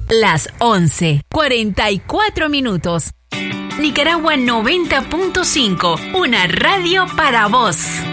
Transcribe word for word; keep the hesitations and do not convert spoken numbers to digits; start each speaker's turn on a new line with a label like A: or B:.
A: Las once, cuarenta y cuatro minutos. Nicaragua noventa punto cinco, una radio para vos.